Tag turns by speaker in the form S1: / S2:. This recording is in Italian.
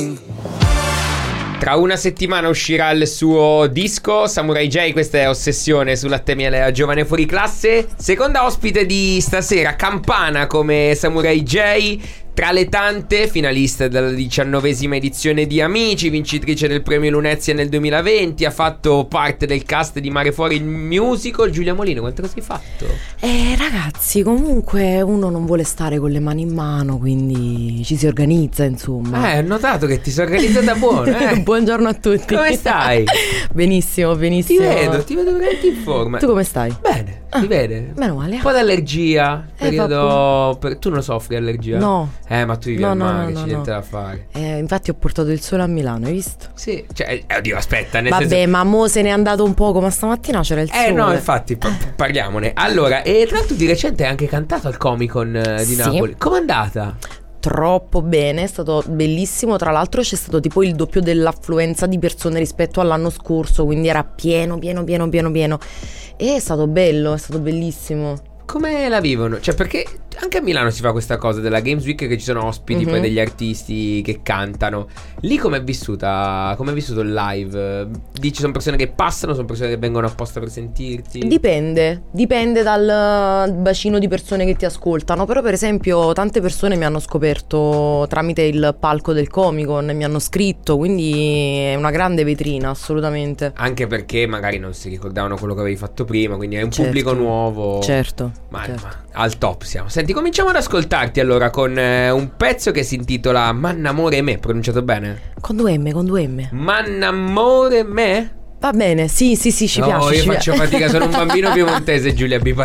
S1: king.
S2: Tra una settimana uscirà il suo disco Samurai J, questa è Ossessione su Latte Miele a Giovane Fuori Classe. Seconda ospite di stasera, campana come Samurai J, tra le tante finaliste della 19ª edizione di Amici, vincitrice del premio Lunezia nel 2020, ha fatto parte del cast di Mare Fuori il musical. Giulia Molino, quante cose hai fatto?
S3: Ragazzi, comunque uno non vuole stare con le mani in mano, quindi ci si organizza, insomma.
S2: Ho notato che ti sei organizzata buona.
S3: Buongiorno a tutti.
S2: Come stai?
S3: Benissimo, benissimo.
S2: Ti vedo veramente in forma.
S3: Tu come stai?
S2: Bene, si vede.
S3: Meno male.
S2: Un po' d'allergia. Tu non soffri allergia?
S3: No.
S2: Ma tu vivi al mare, c'è niente da fare.
S3: Infatti ho portato il sole a Milano, hai visto?
S2: Sì, cioè, oddio, aspetta,
S3: ma mo se n'è andato un poco, ma stamattina c'era il sole.
S2: No, infatti, parliamone. Allora, e tra l'altro di recente hai anche cantato al Comic Con di Napoli. Com'è andata?
S3: Troppo bene, è stato bellissimo. Tra l'altro c'è stato tipo il doppio dell'affluenza di persone rispetto all'anno scorso, quindi era pieno. E è stato bello, è stato bellissimo.
S2: Come la vivono? Cioè, perché anche a Milano si fa questa cosa della Games Week, che ci sono ospiti poi degli artisti che cantano. Lì com'è vissuta? Com'è vissuto il live? Dici, sono persone che passano, sono persone che vengono apposta per sentirti?
S3: Dipende dal bacino di persone che ti ascoltano. Però per esempio tante persone mi hanno scoperto tramite il palco del Comic Con, mi hanno scritto, quindi è una grande vetrina, assolutamente.
S2: Anche perché magari non si ricordavano quello che avevi fatto prima, quindi è un pubblico nuovo.
S3: Certo.
S2: Ma al top siamo. Senti, cominciamo ad ascoltarti allora con un pezzo che si intitola Mannamore me, pronunciato bene?
S3: Con due M.
S2: Mannamore me?
S3: Va bene, sì, ci piace.
S2: Io faccio fatica, sono un bambino piemontese, Giulia, abbi